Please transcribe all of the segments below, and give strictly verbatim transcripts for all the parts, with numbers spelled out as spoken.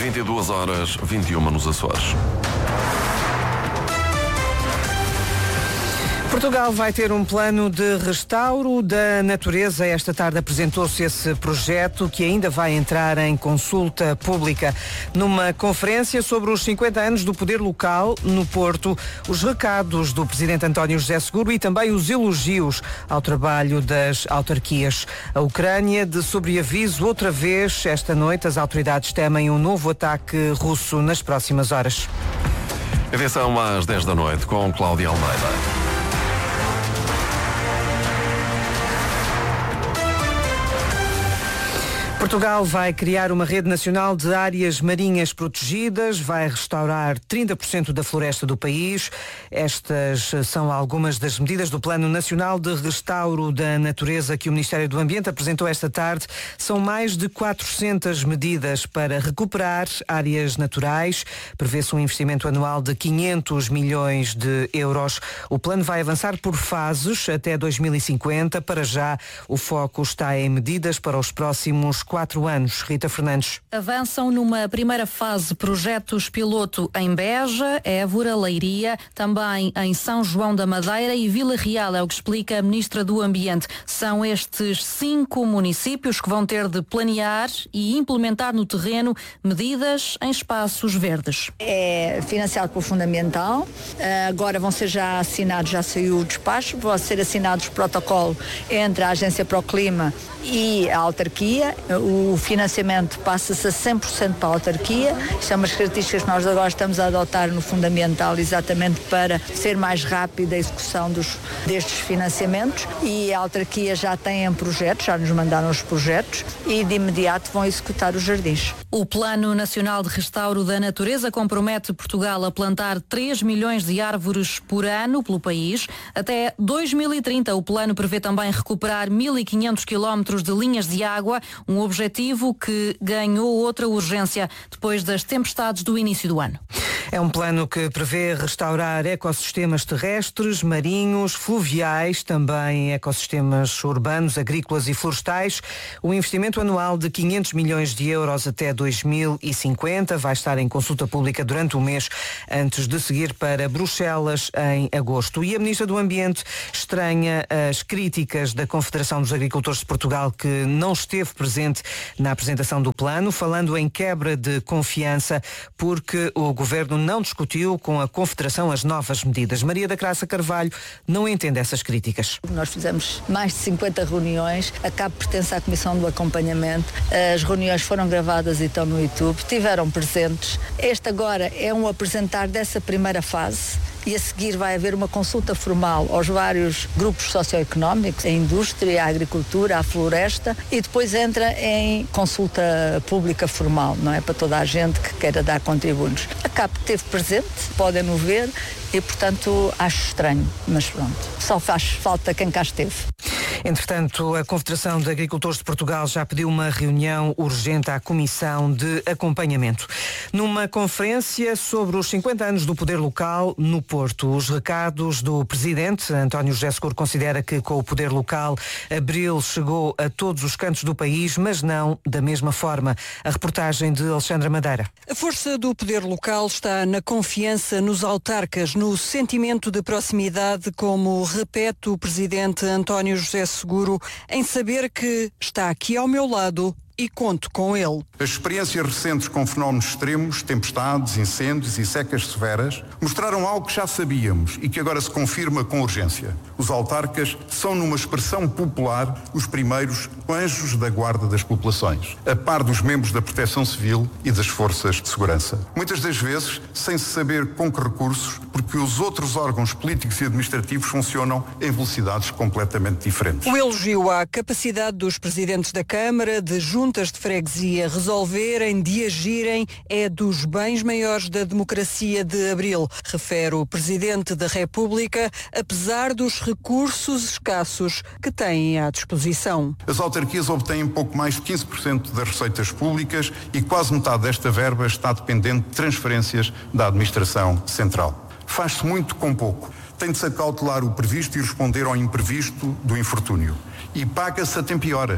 vinte e duas horas, vinte e uma nos Açores. Portugal vai ter um plano de restauro da natureza. Esta tarde apresentou-se esse projeto que ainda vai entrar em consulta pública. Numa conferência sobre os cinquenta anos do poder local no Porto, os recados do presidente António José Seguro e também os elogios ao trabalho das autarquias. A Ucrânia de sobreaviso outra vez esta noite. As autoridades temem um novo ataque russo nas próximas horas. Edição às dez da noite com Cláudia Almeida. Portugal vai criar uma rede nacional de áreas marinhas protegidas, vai restaurar trinta por cento da floresta do país. Estas são algumas das medidas do Plano Nacional de Restauro da Natureza que o Ministério do Ambiente apresentou esta tarde. São mais de quatrocentas medidas para recuperar áreas naturais. Prevê-se um investimento anual de quinhentos milhões de euros. O plano vai avançar por fases até dois mil e cinquenta. Para já, o foco está em medidas para os próximos quatro anos. Rita Fernandes. Avançam numa primeira fase projetos piloto em Beja, Évora, Leiria, também em São João da Madeira e Vila Real, é o que explica a Ministra do Ambiente. São estes cinco municípios que vão ter de planear e implementar no terreno medidas em espaços verdes. É financiado pelo Fundamental, agora vão ser já assinados, já saiu o despacho, vão ser assinados o protocolo entre a Agência para o Clima e a autarquia. O financiamento passa-se a cem por cento para a autarquia. Isto é umas características que nós agora estamos a adotar no Fundamental exatamente para ser mais rápida a execução dos, destes financiamentos, e a autarquia já tem projetos, já nos mandaram os projetos e de imediato vão executar os jardins. O Plano Nacional de Restauro da Natureza compromete Portugal a plantar três milhões de árvores por ano pelo país. Até dois mil e trinta o plano prevê também recuperar mil e quinhentos quilómetros de linhas de água, um objetivo que ganhou outra urgência depois das tempestades do início do ano. É um plano que prevê restaurar ecossistemas terrestres, marinhos, fluviais, também ecossistemas urbanos, agrícolas e florestais. O investimento anual de quinhentos milhões de euros até dois mil e cinquenta vai estar em consulta pública durante o mês, antes de seguir para Bruxelas em agosto. E a Ministra do Ambiente estranha as críticas da Confederação dos Agricultores de Portugal, que não esteve presente na apresentação do plano, falando em quebra de confiança porque o Governo não discutiu com a Confederação as novas medidas. Maria da Graça Carvalho não entende essas críticas. Nós fizemos mais de cinquenta reuniões, a C A P pertence à Comissão do Acompanhamento, as reuniões foram gravadas e estão no YouTube, tiveram presentes. Este agora é um apresentar dessa primeira fase, e a seguir vai haver uma consulta formal aos vários grupos socioeconómicos, a indústria, a agricultura, a floresta, e depois entra em consulta pública formal, não é? Para toda a gente que queira dar contributos. A C A P esteve presente, podem-no ver, e portanto acho estranho, mas pronto, só faz falta quem cá esteve. Entretanto, a Confederação de Agricultores de Portugal já pediu uma reunião urgente à Comissão de Acompanhamento. Numa conferência sobre os cinquenta anos do poder local no Porto, os recados do Presidente António José Seguro considera que com o poder local, Abril chegou a todos os cantos do país, mas não da mesma forma. A reportagem de Alexandra Madeira. A força do poder local está na confiança nos autarcas, no sentimento de proximidade, como repete o Presidente António José Seguro, em saber que está aqui ao meu lado e conto com ele. As experiências recentes com fenómenos extremos, tempestades, incêndios e secas severas, mostraram algo que já sabíamos e que agora se confirma com urgência. Os autarcas são, numa expressão popular, os primeiros anjos da guarda das populações, a par dos membros da Proteção Civil e das forças de segurança. Muitas das vezes, sem se saber com que recursos, porque os outros órgãos políticos e administrativos funcionam em velocidades completamente diferentes. O elogio à capacidade dos presidentes da Câmara, de juntas de freguesia resolverem, de agirem, é dos bens maiores da democracia de Abril, refere o Presidente da República, apesar dos recursos escassos que têm à disposição. As autarquias obtêm pouco mais de quinze por cento das receitas públicas e quase metade desta verba está dependente de transferências da administração central. Faz-se muito com pouco. Tem de se acautelar o previsto e responder ao imprevisto do infortúnio. E paga-se a tempo e horas.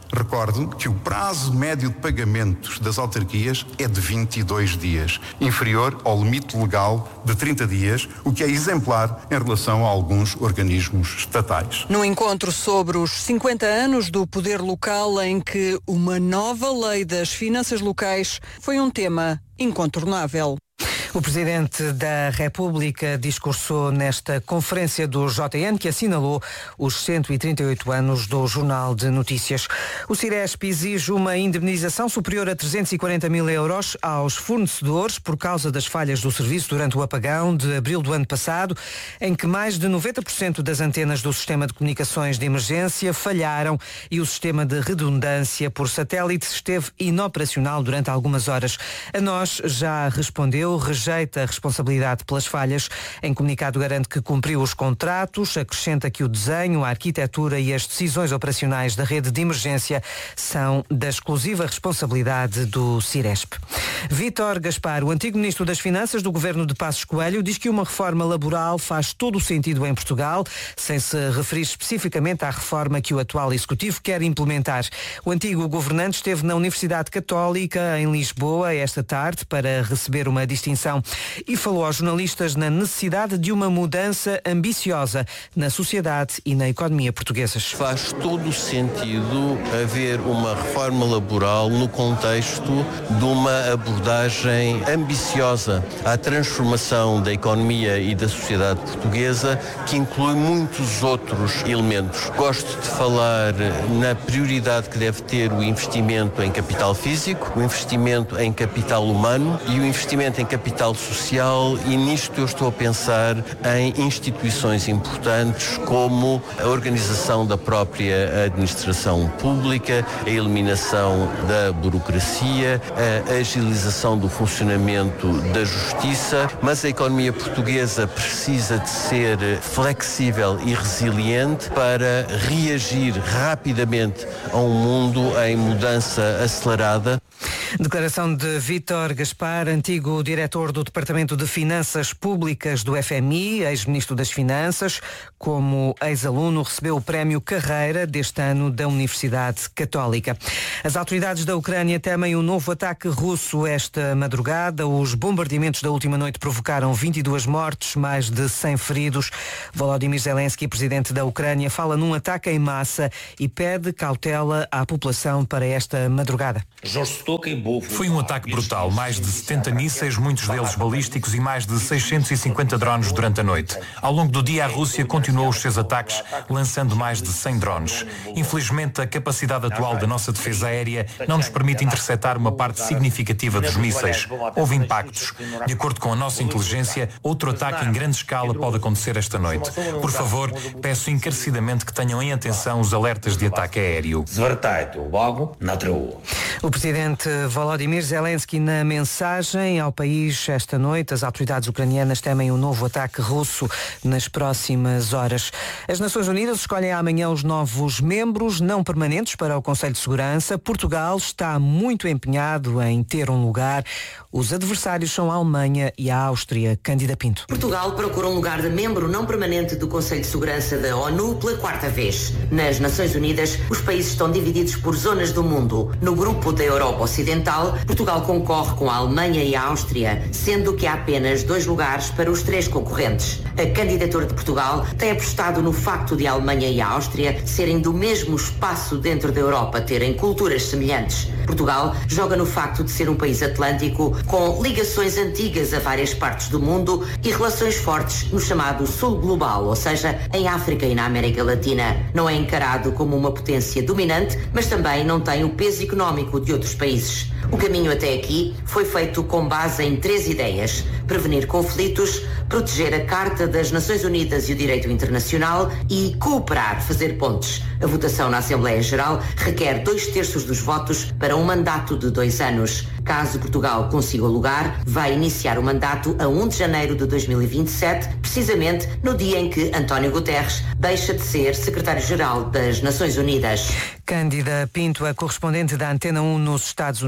Recordo que o prazo médio de pagamentos das autarquias é de vinte e dois dias, inferior ao limite legal de trinta dias, o que é exemplar em relação a alguns organismos estatais. No encontro sobre os cinquenta anos do poder local, em que uma nova lei das finanças locais foi um tema incontornável. O Presidente da República discursou nesta conferência do J N, que assinalou os cento e trinta e oito anos do Jornal de Notícias. O Ciresp exige uma indemnização superior a trezentos e quarenta mil euros aos fornecedores por causa das falhas do serviço durante o apagão de abril do ano passado, em que mais de noventa por cento das antenas do sistema de comunicações de emergência falharam e o sistema de redundância por satélite esteve inoperacional durante algumas horas. A nós já respondeu, rejeita a responsabilidade pelas falhas. Em comunicado garante que cumpriu os contratos, acrescenta que o desenho, a arquitetura e as decisões operacionais da rede de emergência são da exclusiva responsabilidade do Ciresp. Vítor Gaspar, o antigo Ministro das Finanças do governo de Passos Coelho, diz que uma reforma laboral faz todo o sentido em Portugal, sem se referir especificamente à reforma que o atual Executivo quer implementar. O antigo governante esteve na Universidade Católica em Lisboa esta tarde para receber uma distinção e falou aos jornalistas na necessidade de uma mudança ambiciosa na sociedade e na economia portuguesas. Faz todo o sentido haver uma reforma laboral no contexto de uma abordagem ambiciosa à transformação da economia e da sociedade portuguesa, que inclui muitos outros elementos. Gosto de falar na prioridade que deve ter o investimento em capital físico, o investimento em capital humano e o investimento em capital social, e nisto eu estou a pensar em instituições importantes como a organização da própria administração pública, a eliminação da burocracia, a agilização do funcionamento da justiça, mas a economia portuguesa precisa de ser flexível e resiliente para reagir rapidamente a um mundo em mudança acelerada. Declaração de Vítor Gaspar, antigo diretor do Departamento de Finanças Públicas do F M I, ex-ministro das Finanças. Como ex-aluno, recebeu o prémio Carreira deste ano da Universidade Católica. As autoridades da Ucrânia temem um novo ataque russo esta madrugada. Os bombardeamentos da última noite provocaram vinte e duas mortes, mais de cem feridos. Volodymyr Zelensky, presidente da Ucrânia, fala num ataque em massa e pede cautela à população para esta madrugada. Foi um ataque brutal, mais de setenta mísseis, muitos deles balísticos, e mais de seiscentos e cinquenta drones durante a noite. Ao longo do dia, a Rússia continuou os seus ataques, lançando mais de cem drones. Infelizmente, a capacidade atual da nossa defesa aérea não nos permite interceptar uma parte significativa dos mísseis. Houve impactos. De acordo com a nossa inteligência, outro ataque em grande escala pode acontecer esta noite. Por favor, peço encarecidamente que tenham em atenção os alertas de ataque aéreo. O presidente Volodymyr Zelensky, na mensagem ao país esta noite, as autoridades ucranianas temem um novo ataque russo nas próximas horas. As Nações Unidas escolhem amanhã os novos membros não permanentes para o Conselho de Segurança. Portugal está muito empenhado em ter um lugar. Os adversários são a Alemanha e a Áustria. Cândida Pinto. Portugal procura um lugar de membro não permanente do Conselho de Segurança da ONU pela quarta vez. Nas Nações Unidas, os países estão divididos por zonas do mundo. No grupo da Europa Ocidental, Portugal concorre com a Alemanha e a Áustria, sendo que há apenas dois lugares para os três concorrentes. A candidatura de Portugal tem apostado no facto de a Alemanha e a Áustria serem do mesmo espaço dentro da Europa, terem culturas semelhantes. Portugal joga no facto de ser um país atlântico com ligações antigas a várias partes do mundo e relações fortes no chamado Sul Global, ou seja, em África e na América Latina. Não é encarado como uma potência dominante, mas também não tem o peso económico de outros países. O caminho até aqui foi feito com base em três ideias: prevenir conflitos, proteger a Carta das Nações Unidas e o direito internacional e cooperar, fazer pontes. A votação na Assembleia Geral requer dois terços dos votos para um mandato de dois anos. Caso Portugal consiga o lugar, vai iniciar o mandato a primeiro de janeiro de dois mil e vinte e sete, precisamente no dia em que António Guterres deixa de ser secretário-geral das Nações Unidas. Cândida Pinto, a correspondente da Antena um nos Estados Unidos.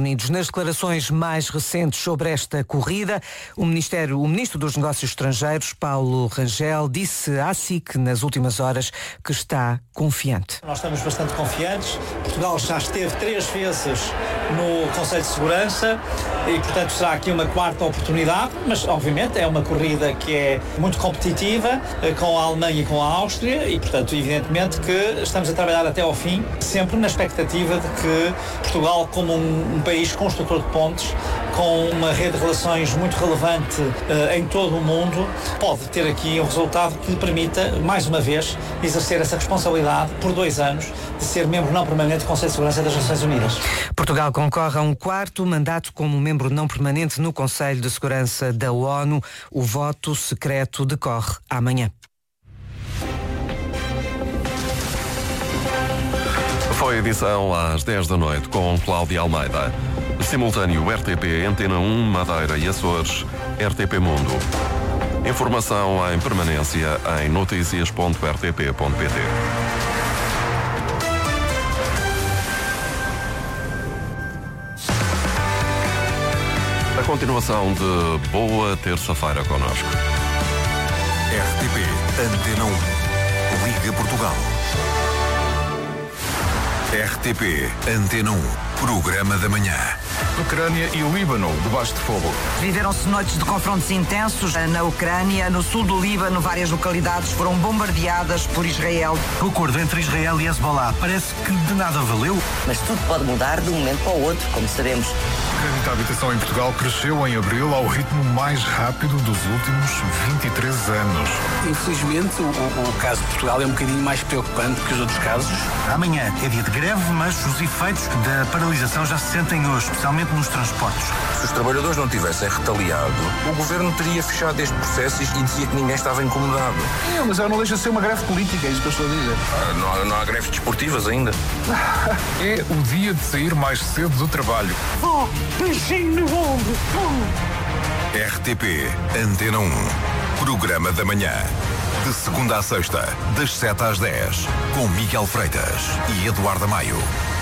Unidos. Nas declarações mais recentes sobre esta corrida, o, Ministério, o Ministro dos Negócios Estrangeiros, Paulo Rangel, disse à S I C nas últimas horas que está confiante. Nós estamos bastante confiantes. Portugal já esteve três vezes no Conselho de Segurança e, portanto, será aqui uma quarta oportunidade, mas, obviamente, é uma corrida que é muito competitiva com a Alemanha e com a Áustria e, portanto, evidentemente que estamos a trabalhar até ao fim, sempre na expectativa de que Portugal, como um, um país construtor de pontes, com uma rede de relações muito relevante uh, em todo o mundo, pode ter aqui um resultado que lhe permita, mais uma vez, exercer essa responsabilidade por dois anos de ser membro não permanente do Conselho de Segurança das Nações Unidas. Portugal concorre a um quarto mandato como membro não permanente no Conselho de Segurança da ONU. O voto secreto decorre amanhã. Foi a edição às dez da noite com Cláudia Almeida. Simultâneo R T P, Antena um, Madeira e Açores, R T P Mundo. Informação em permanência em noticias ponto r t p ponto p t. A continuação de Boa Terça-feira connosco. R T P, Antena um, Liga Portugal. R T P, Antena um, Programa da Manhã. Ucrânia e o Líbano, debaixo de fogo. Viveram-se noites de confrontos intensos na Ucrânia. No sul do Líbano, várias localidades foram bombardeadas por Israel. O acordo entre Israel e Hezbollah parece que de nada valeu. Mas tudo pode mudar de um momento para o outro, como sabemos. O crédito à habitação em Portugal cresceu em abril ao ritmo mais rápido dos últimos vinte e três anos. Infelizmente, o, o caso de Portugal é um bocadinho mais preocupante que os outros casos. Amanhã é dia de greve, mas os efeitos da paralisação já se sentem hoje, especialmente nos transportes. Se os trabalhadores não tivessem retaliado, o governo teria fechado este processo e dizia que ninguém estava incomodado. É, mas ela não deixa de ser uma greve política, é isso que eu estou a dizer. Ah, não, há, não há greves desportivas ainda. É o dia de sair mais cedo do trabalho. Oh, beijinho no ombro. Oh. R T P, Antena um, Programa da Manhã. De segunda à sexta, das sete às dez, com Miguel Freitas e Eduardo Maio.